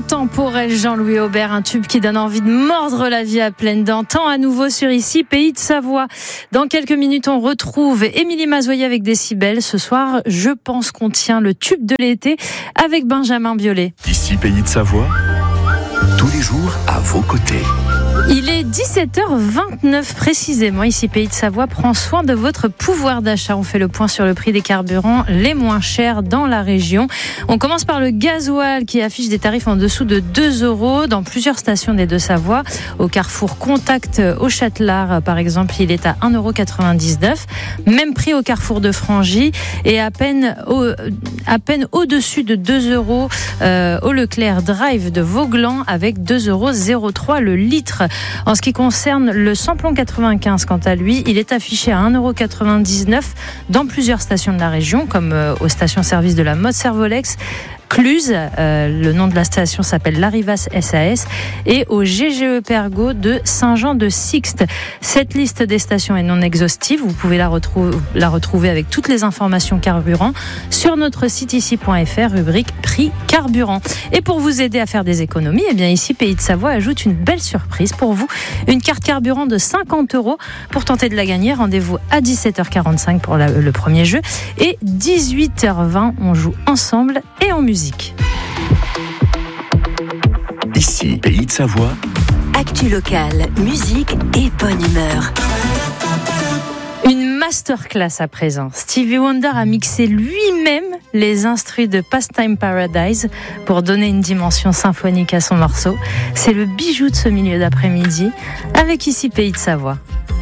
Intemporel, Jean-Louis Aubert, un tube qui donne envie de mordre la vie à pleines dents. Tant à nouveau sur Ici, Pays de Savoie. Dans quelques minutes, on retrouve Émilie Mazoyer avec Décibel. Ce soir, je pense qu'on tient le tube de l'été avec Benjamin Biolay. Ici, Pays de Savoie, tous les jours à vos côtés. Il est 17h29 précisément. Ici, Pays de Savoie prend soin de votre pouvoir d'achat. On fait le point sur le prix des carburants les moins chers dans la région. On commence par le gasoil qui affiche des tarifs en dessous de 2 € dans plusieurs stations des Deux-Savoie. Au carrefour Contact au Châtelard, par exemple, il est à 1,99 €. Même prix au carrefour de Frangy et à peine au-dessus de 2 € au Leclerc Drive de Vauglan avec 2,03 € le litre. En ce qui concerne le samplon 95, quant à lui, il est affiché à 1,99 € dans plusieurs stations de la région, comme aux stations-service de la Motte Servolex, Cluse, le nom de la station s'appelle Larivas SAS, et au GGE Pergaud de Saint-Jean-de-Sixte. Cette liste des stations est non exhaustive. Vous pouvez la retrouver avec toutes les informations carburant sur notre site ici.fr, rubrique prix carburant. Et pour vous aider à faire des économies, eh bien ici, Pays de Savoie ajoute une belle surprise pour vous. Une carte carburant de 50 €. Pour tenter de la gagner, rendez-vous à 17h45 pour le premier jeu. Et 18h20, on joue ensemble et en musique. Ici, Pays de Savoie. Actu locale, musique et bonne humeur. Une masterclass à présent. Stevie Wonder a mixé lui-même les instrus de Pastime Paradise pour donner une dimension symphonique à son morceau. C'est le bijou de ce milieu d'après-midi avec Ici, Pays de Savoie.